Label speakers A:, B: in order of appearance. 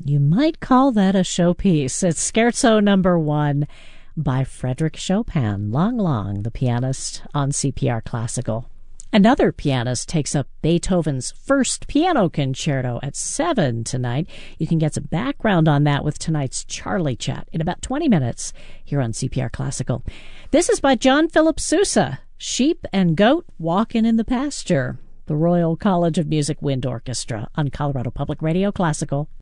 A: You might call that a showpiece. It's Scherzo number 1 by Frédéric Chopin, Long Long, the pianist on CPR Classical. Another pianist takes up Beethoven's first piano concerto at 7 tonight. You can get some background on that with tonight's Charlie Chat in about 20 minutes here on CPR Classical. This is by John Philip Sousa, Sheep and Goat Walkin' in the Pasture, the Royal College of Music Wind Orchestra on Colorado Public Radio Classical.